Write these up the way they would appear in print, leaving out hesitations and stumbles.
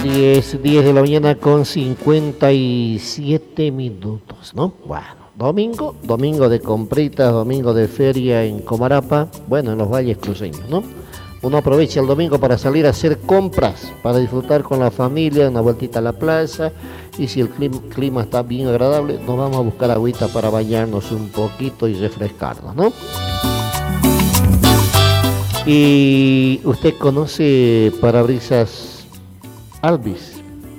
Así es, 10 de la mañana con 57 minutos, ¿no? Bueno, domingo de compritas, domingo de feria en Comarapa, bueno, en los valles cruceños, ¿no? Uno aprovecha el domingo para salir a hacer compras, para disfrutar con la familia, una vueltita a la plaza, y si el clima está bien agradable, nos vamos a buscar agüita para bañarnos un poquito y refrescarnos, ¿no? ¿Y usted conoce Parabrisas Alvis?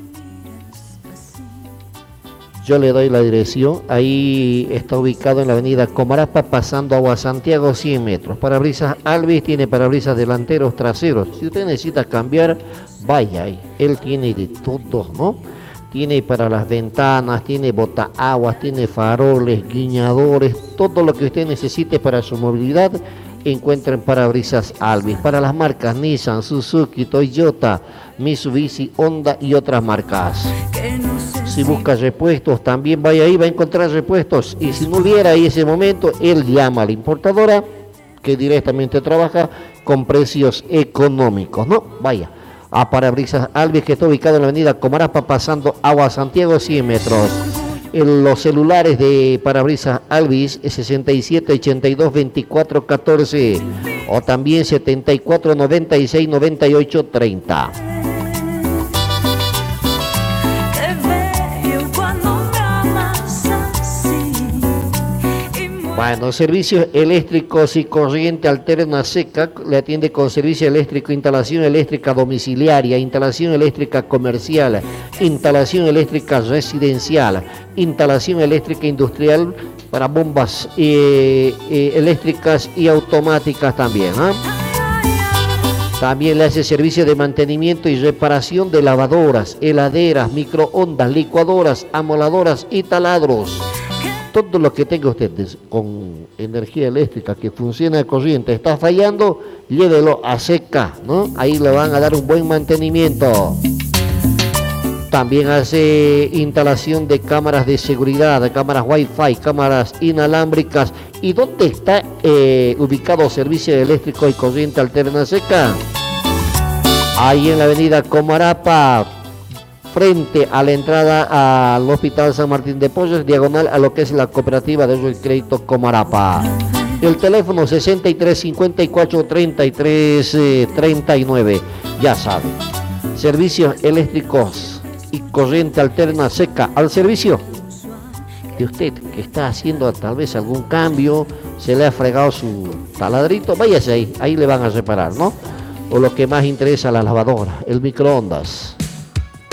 Yo le doy la dirección. Ahí está ubicado en la avenida Comarapa, pasando Agua Santiago, 100 metros. Parabrisas Alvis tiene parabrisas delanteros, traseros. Si usted necesita cambiar, vaya ahí. Él tiene de todo, ¿no? Tiene para las ventanas, tiene botaaguas, tiene faroles, guiñadores, todo lo que usted necesite para su movilidad. Encuentra en Parabrisas Alvis. Para las marcas Nissan, Suzuki, Toyota, Mitsubishi, Honda y otras marcas. Si busca repuestos, también vaya ahí, va a encontrar repuestos. Y si no hubiera ahí ese momento, él llama a la importadora que directamente trabaja con precios económicos, ¿no? Vaya a Parabrisas Alvis, que está ubicado en la avenida Comarapa, pasando Agua Santiago, 100 metros. Los celulares de Parabrisas Alvis es 67 82 24 14 o también 74 96 98 30. Bueno, servicios eléctricos y corriente alterna seca, le atiende con servicio eléctrico, instalación eléctrica domiciliaria, instalación eléctrica comercial, instalación eléctrica residencial, instalación eléctrica industrial para bombas eléctricas y automáticas también, ¿eh? También le hace servicio de mantenimiento y reparación de lavadoras, heladeras, microondas, licuadoras, amoladoras y taladros. Todo lo que tenga usted con energía eléctrica que funciona de corriente está fallando, llévelo a seca, ¿no? Ahí le van a dar un buen mantenimiento. También hace instalación de cámaras de seguridad, de cámaras Wi-Fi, cámaras inalámbricas. ¿Y dónde está ubicado servicio eléctrico y corriente alterna seca? Ahí en la avenida Comarapa, frente a la entrada al Hospital San Martín de Porres, diagonal a lo que es la cooperativa de crédito Comarapa. El teléfono 63 54 33 39. Ya sabe, servicios eléctricos y corriente alterna seca al servicio de usted que está haciendo tal vez algún cambio, se le ha fregado su taladrito, váyase ahí le van a reparar, ¿no? O lo que más interesa, la lavadora, el microondas.